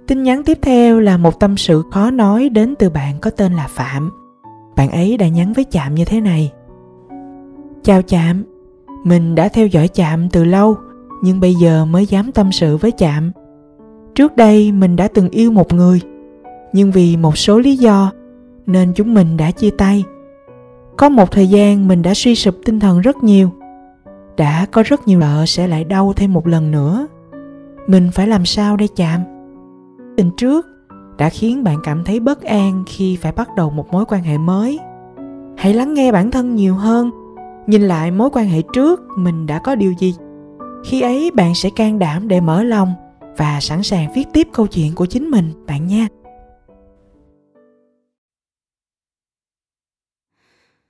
Tin nhắn tiếp theo là một tâm sự khó nói đến từ bạn có tên là Phạm. Bạn ấy đã nhắn với Chạm như thế này: Chào Chạm, mình đã theo dõi Chạm từ lâu, nhưng bây giờ mới dám tâm sự với Chạm. Trước đây mình đã từng yêu một người, nhưng vì một số lý do nên chúng mình đã chia tay. Có một thời gian mình đã suy sụp tinh thần rất nhiều. Đã có rất nhiều sợ sẽ lại đau thêm một lần nữa. Mình phải làm sao đây Chạm? Tình trước đã khiến bạn cảm thấy bất an khi phải bắt đầu một mối quan hệ mới. Hãy lắng nghe bản thân nhiều hơn. Nhìn lại mối quan hệ trước mình đã có điều gì. Khi ấy bạn sẽ can đảm để mở lòng và sẵn sàng viết tiếp câu chuyện của chính mình bạn nha.